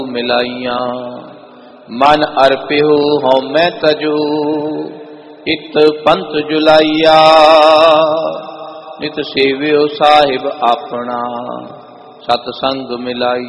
मिलाइया मन अर्पिहु हौमै तजू इत पंथ जुलाइया नित सेवियो साहिब अपना सतसंग मिलाई।